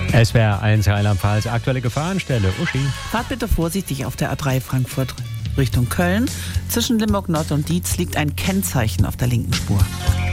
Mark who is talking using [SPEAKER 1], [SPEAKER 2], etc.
[SPEAKER 1] SWR 1 Rheinland-Pfalz, aktuelle Gefahrenstelle. Uschi.
[SPEAKER 2] Fahrt bitte vorsichtig auf der A3 Frankfurt Richtung Köln. Zwischen Limburg Nord und Dietz liegt ein Kennzeichen auf der linken Spur.